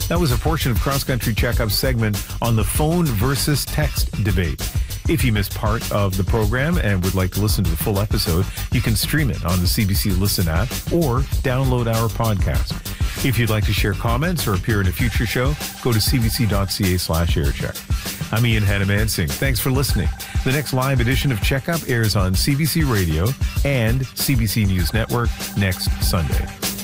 That was a portion of Cross Country Checkup's segment on the phone versus text debate. If you missed part of the program and would like to listen to the full episode, you can stream it on the CBC Listen app or download our podcast. If you'd like to share comments or appear in a future show, go to cbc.ca/aircheck. I'm Ian Hannamansing. Thanks for listening. The next live edition of Checkup airs on CBC Radio and CBC News Network next Sunday.